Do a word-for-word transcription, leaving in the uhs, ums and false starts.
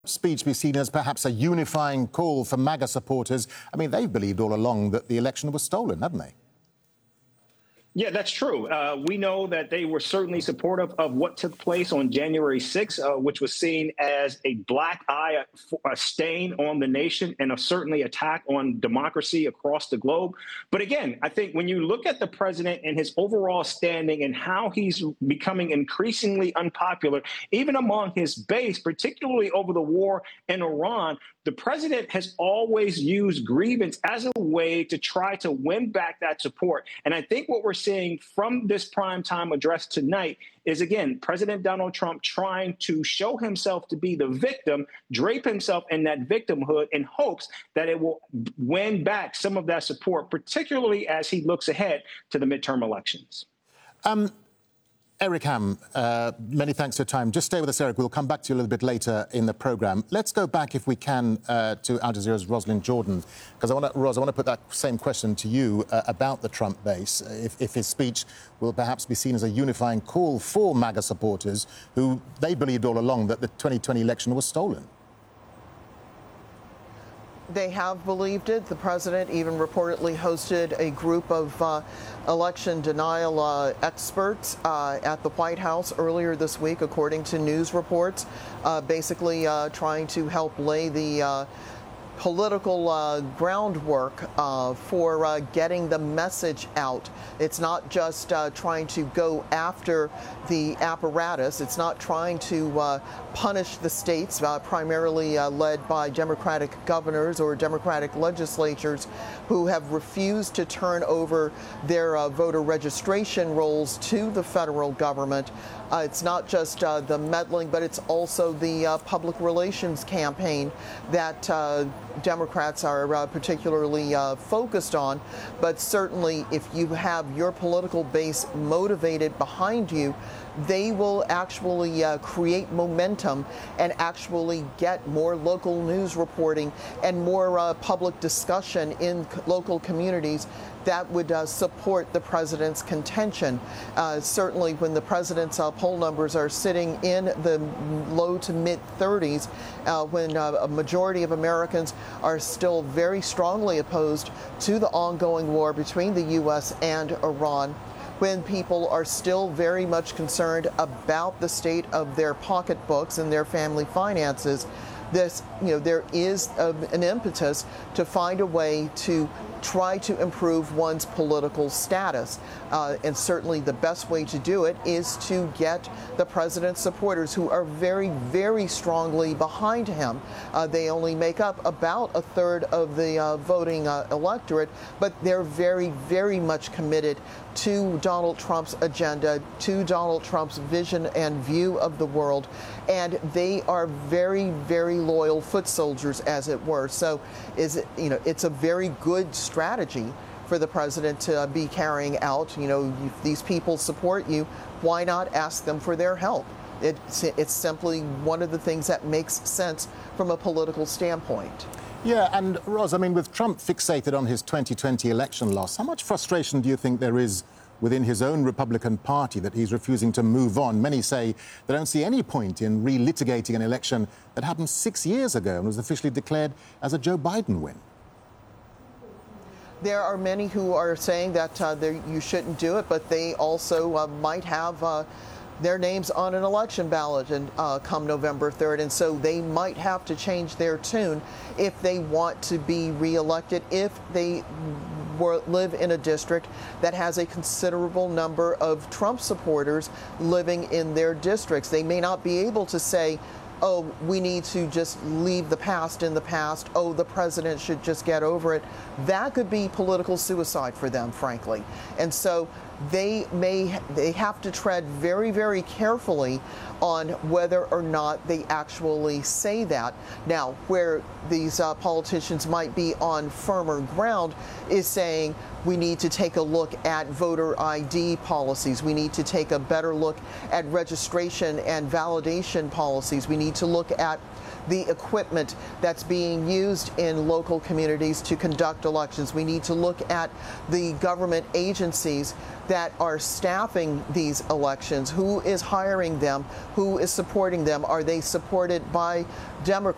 Speech be seen as perhaps a unifying call for MAGA supporters? I mean, they've believed all along that the election was stolen, haven't they? Yeah, that's true. Uh, we know that they were certainly supportive of what took place on January sixth, uh, which was seen as a black eye, a stain on the nation, and a certainly attack on democracy across the globe. But again, I think when you look at the president and his overall standing and how he's becoming increasingly unpopular, even among his base, particularly over the war in Iran, the president has always used grievance as a way to try to win back that support. And I think what we're seeing from this primetime address tonight is, again, President Donald Trump trying to show himself to be the victim, drape himself in that victimhood in hopes that it will win back some of that support, particularly as he looks ahead to the midterm elections. Um, Eric Ham, uh, many thanks for your time. Just stay with us, Eric. We'll come back to you a little bit later in the programme. Let's go back, if we can, uh, to Al Jazeera's Roslyn Jordan, because I want to, Ros, I want to put that same question to you uh, about the Trump base. If, if his speech will perhaps be seen as a unifying call for MAGA supporters who they believed all along that the twenty twenty election was stolen. They have believed it. The president even reportedly hosted a group of uh, election denial uh, experts uh, at the White House earlier this week, according to news reports, uh, basically uh, trying to help lay the uh, political uh, groundwork uh, for uh, getting the message out. It's not just uh, trying to go after the apparatus. It's not trying to uh, punish the states, uh, primarily uh, led by Democratic governors or Democratic legislatures who have refused to turn over their uh, voter registration rolls to the federal government. Uh, it's not just uh, the meddling, but it's also the uh, public relations campaign that uh, Democrats are uh, particularly uh, focused on. But certainly, if you have your political base motivated behind you, they will actually uh, create momentum and actually get more local news reporting and more uh, public discussion in local communities that would uh, support the president's contention. Uh, certainly when the president's uh, poll numbers are sitting in the low to mid thirties, uh, when uh, a majority of Americans are still very strongly opposed to the ongoing war between the U S and Iran, when people are still very much concerned about the state of their pocketbooks and their family finances, this, you know, there is a, an impetus to find a way to try to improve one's political status. Uh, and certainly the best way to do it is to get the president's supporters, who are very, very strongly behind him. Uh, they only make up about a third of the uh, voting uh, electorate, but they're very, very much committed to Donald Trump's agenda, to Donald Trump's vision and view of the world. And they are very, very loyal foot soldiers, as it were. So is it, you know, it's a very good strategy for the president to be carrying out. You know, if these people support you, why not ask them for their help? It's, it's simply one of the things that makes sense from a political standpoint. Yeah, and Ros, I mean, with Trump fixated on his twenty twenty election loss, how much frustration do you think there is within his own Republican Party that he's refusing to move on? Many say they don't see any point in relitigating an election that happened six years ago and was officially declared as a Joe Biden win. There are many who are saying that uh, you shouldn't do it, but they also uh, might have uh, their names on an election ballot and uh, come November third, and so they might have to change their tune if they want to be reelected, if they were, live in a district that has a considerable number of Trump supporters living in their districts. They may not be able to say, oh, we need to just leave the past in the past. Oh, the president should just get over it. That could be political suicide for them, frankly. And so they may, they have to tread very, very carefully on whether or not they actually say that. Now, where these uh, politicians might be on firmer ground is saying we need to take a look at voter I D policies. We need to take a better look at registration and validation policies. We need to look at the equipment that's being used in local communities to conduct elections. We need to look at the government agencies that are staffing these elections. Who is hiring them? Who is supporting them? Are they supported by Democrats?